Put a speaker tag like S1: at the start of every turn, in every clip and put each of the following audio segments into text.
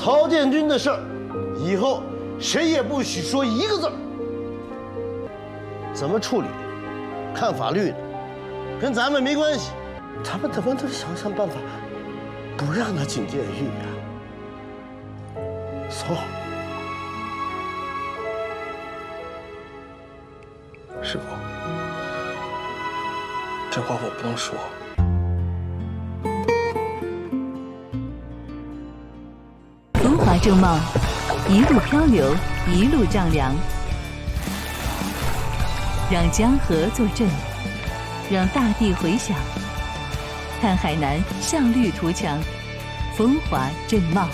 S1: 曹建军的事儿，以后谁也不许说一个字儿。怎么处理，看法律的，跟咱们没关系。咱们怎么能想办法不让他进监狱啊？走。
S2: 师傅，这话我不能说。
S3: 风华正茂，一路漂流，一路丈量。让江河作证，让大地回响。看海南向绿图强，风华正茂。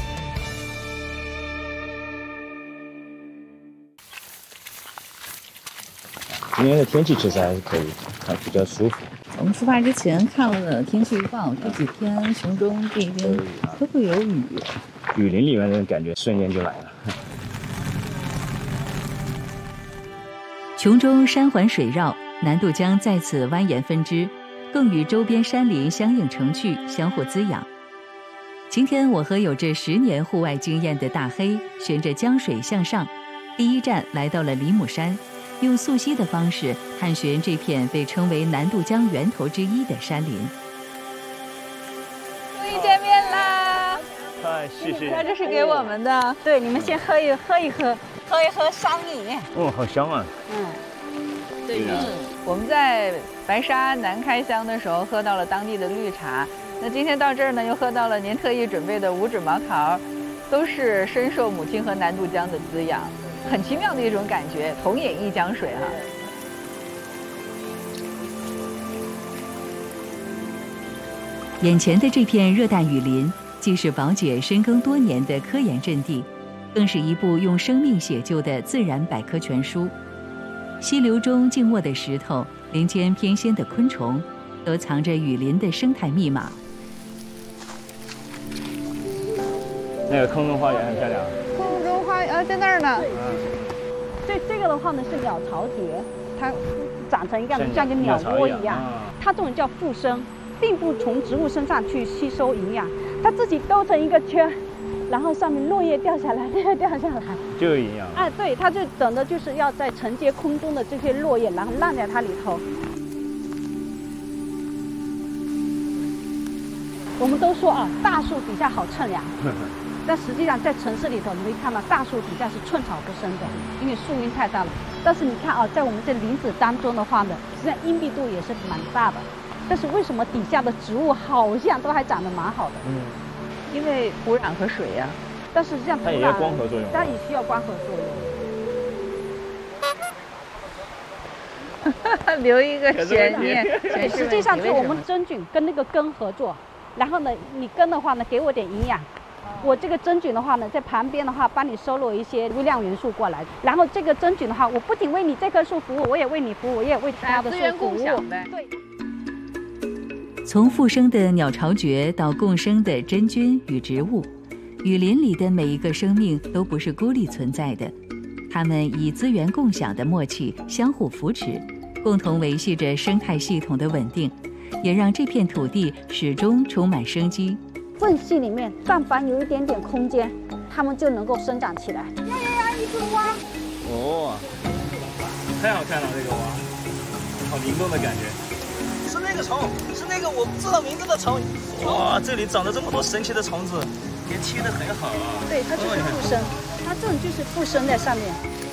S4: 今天的天气其实还是可以，还比较舒服。
S5: 我们出发之前看了天气预报，这几天雄中这边都会有雨，
S4: 雨林里面的感觉瞬间就来了。
S3: 琼中山环水绕，南渡江在此蜿蜒分支，更与周边山林相映成趣，相互滋养。今天我和有着10年户外经验的大黑，循着江水向上，第一站来到了梨木山。用溯溪的方式探寻这片被称为南渡江源头之一的山林。
S6: 终于见面啦！
S4: 哎，谢谢。
S6: 这是给我们的，对，你们先喝一喝桑饮。
S4: 哦，好香啊！
S6: 对，我们在白沙南开乡的时候喝到了当地的绿茶，那今天到这儿呢，又喝到了您特意准备的五指毛桃，都是深受母亲河南渡江的滋养。很奇妙的一种感觉，同饮一江水哈。
S3: 眼前的这片热带雨林，既是宝姐深耕多年的科研阵地，更是一部用生命写就的自然百科全书。溪流中静卧的石头，林间翩跹的昆虫，都藏着雨林的生态密码。
S4: 那个空中花园很漂亮。
S6: 空中花园在那儿呢。
S7: 这个的话呢是鸟巢蝶，它长成一个像个鸟窝一样，它这种叫附生，并不从植物身上去吸收营养，它自己兜成一个圈，然后上面落叶掉下来，
S4: 就有营养。
S7: 哎，对，它就等的就是要在承接空中的这些落叶，然后烂在它里头。我们都说啊，大树底下好乘凉。但实际上，在城市里头，你会看到大树底下是寸草不生的，因为树荫太大了。但是你看啊，在我们这林子当中的话呢，实际上荫蔽度也是蛮大的。但是为什么底下的植物好像都还长得蛮好的？
S6: 因为土壤和水呀。
S7: 但实际上
S4: 它也有光合作用。
S7: 它也需要光合
S6: 作用。留一个悬念。
S7: 实际上，就我们真菌跟那个根合作，然后呢，你根的话呢，给我点营养。我这个真菌的话呢，在旁边的话帮你收录一些微量元素过来，然后这个真菌的话，我不仅为你这棵树服务，我也为你服务，我也为其他的树服务。资源共享呗。对。
S3: 从复生的鸟巢蕨到共生的真菌与植物，雨林里的每一个生命都不是孤立存在的，它们以资源共享的默契相互扶持，共同维系着生态系统的稳定，也让这片土地始终充满生机。
S7: 缝隙里面，但凡有一点点空间，它们就能够生长起来。一只蛙！
S4: 哦，太好看了，这个蛙，好灵动的感觉。
S8: 是那个虫，是那个我不知道名字的虫。哇，这里长了这么多神奇的虫子，也贴得很好啊。
S7: 对，它就是附生，它这种就是附生在上面。